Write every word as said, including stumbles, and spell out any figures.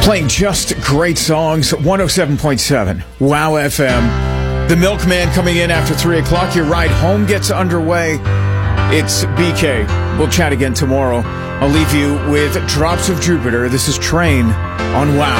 Playing just great songs. one oh seven point seven Wow F M. The Milkman coming in after three o'clock. Your ride home gets underway. It's B K. We'll chat again tomorrow. I'll leave you with Drops of Jupiter. This is Train on Wow.